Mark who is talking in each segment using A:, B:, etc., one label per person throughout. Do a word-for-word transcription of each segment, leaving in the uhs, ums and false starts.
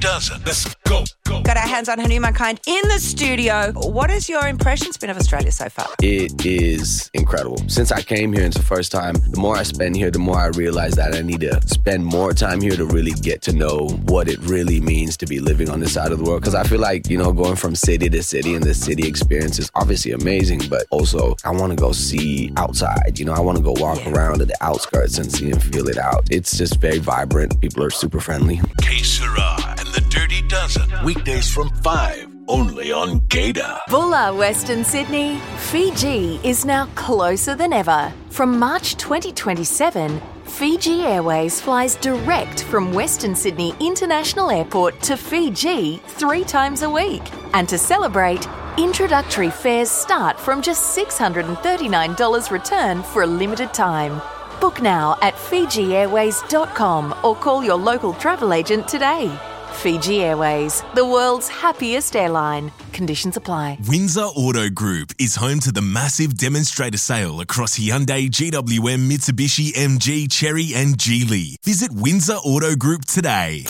A: doesn't. Let's go, go.
B: Got our hands on Hanuma Kind in the studio. What has your impressions been of Australia so far?
C: It is incredible. Since I came here, it's the first time, the more I spend here, the more I realize that I need to spend more time here to really get to know what it really means to be living on this side of the world. Because I feel like, you know, going from city to city and the city experience is obviously amazing, but also I want to go see outside. You know, I want to go walk
B: Yeah.
C: around to the outskirts and see and feel it out. It's just very vibrant. People are super friendly.
A: Que Sera and the Dirty Dozen. Weekdays from five, only on Gator.
D: Bulla, Western Sydney. Fiji is now closer than ever. From March twenty twenty-seven, Fiji Airways flies direct from Western Sydney International Airport to Fiji three times a week. And to celebrate, introductory fares start from just six hundred thirty-nine dollars return for a limited time. Book now at fiji airways dot com or call your local travel agent today. Fiji Airways, the world's happiest airline. Conditions apply.
E: Windsor Auto Group is home to the massive demonstrator sale across Hyundai, G W M, Mitsubishi, M G, Chery and Geely. Visit Windsor Auto Group today.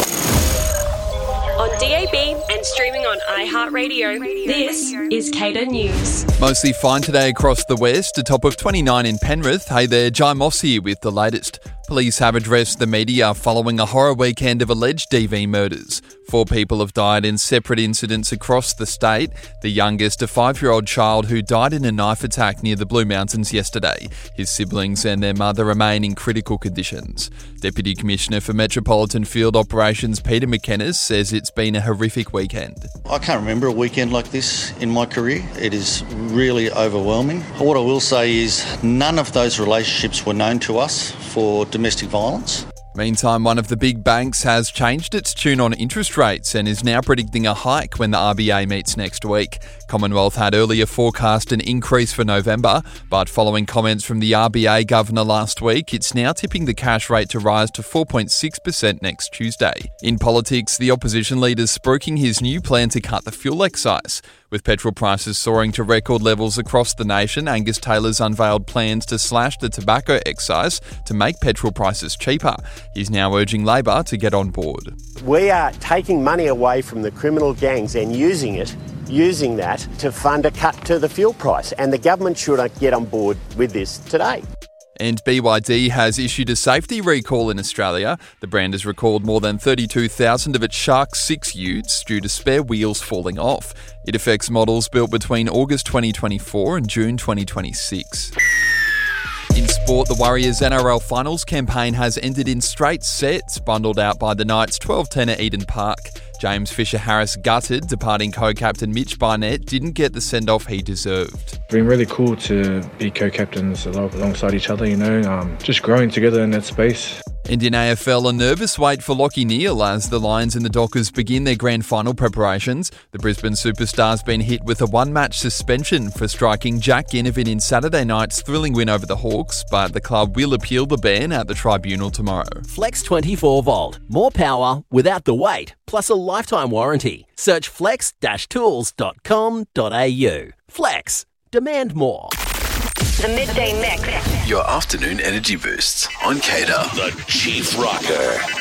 F: On D A B and streaming on iHeartRadio, this is Cater News.
G: Mostly fine today across the west, a top of twenty-nine in Penrith. Hey there, Jai Moss here with the latest. Police have addressed the media following a horror weekend of alleged D V murders. Four people have died in separate incidents across the state. The youngest, a five-year-old child who died in a knife attack near the Blue Mountains yesterday. His siblings and their mother remain in critical conditions. Deputy Commissioner for Metropolitan Field Operations Peter McKenna says it's been a horrific weekend.
H: I can't remember a weekend like this in my career. It is really overwhelming. What I will say is none of those relationships were known to us for domestic violence.
G: Meantime, one of the big banks has changed its tune on interest rates and is now predicting a hike when the R B A meets next week. Commonwealth had earlier forecast an increase for November, but following comments from the R B A governor last week, it's now tipping the cash rate to rise to four point six percent next Tuesday. In politics, the opposition leader's spruiking his new plan to cut the fuel excise. With petrol prices soaring to record levels across the nation, Angus Taylor's unveiled plans to slash the tobacco excise to make petrol prices cheaper. He's now urging Labor to get on board.
I: We are taking money away from the criminal gangs and using it, using that to fund a cut to the fuel price. And the government should get on board with this today.
G: And B Y D has issued a safety recall in Australia. The brand has recalled more than thirty-two thousand of its Shark six utes due to spare wheels falling off. It affects models built between August twenty twenty-four and June twenty twenty-six. In sport, the Warriors N R L Finals campaign has ended in straight sets, bundled out by the Knights twelve ten at Eden Park. James Fisher-Harris gutted, departing co-captain Mitch Barnett didn't get the send-off he deserved.
J: It's been really cool to be co-captains alongside each other, you know, um, just growing together in that space.
G: And in A F L, a nervous wait for Lachie Neale as the Lions and the Dockers begin their grand final preparations. The Brisbane superstar's been hit with a one-match suspension for striking Jack Ginnivan in Saturday night's thrilling win over the Hawks, but the club will appeal the ban at the tribunal tomorrow.
K: Flex twenty-four volt. More power without the wait, plus a lifetime warranty. Search flex dash tools dot com dot a u. Flex. Demand more.
F: The Midday Mix.
A: Your afternoon energy boosts on Cater. The Chief Rocker.